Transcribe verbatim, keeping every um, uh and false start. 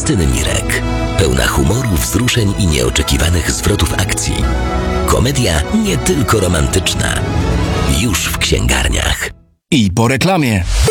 Justyny Mirek. Pełna humoru, wzruszeń i nieoczekiwanych zwrotów akcji. Komedia nie tylko romantyczna. Już w księgarniach. I po reklamie.